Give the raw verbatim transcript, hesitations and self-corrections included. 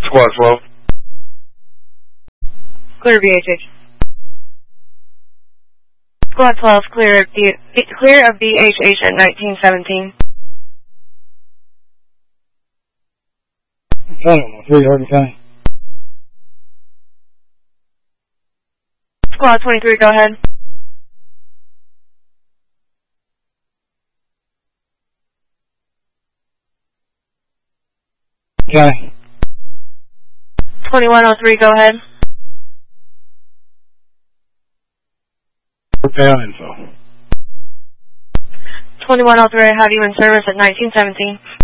Squad twelve. Clear B H H. Squad twelve, clear of B, clear of B H H at nineteen seventeen. County three, Hardin County. Squad twenty-three, go ahead. County. twenty-one oh three, go ahead. Down info. twenty-one oh three, I have you in service at nineteen seventeen.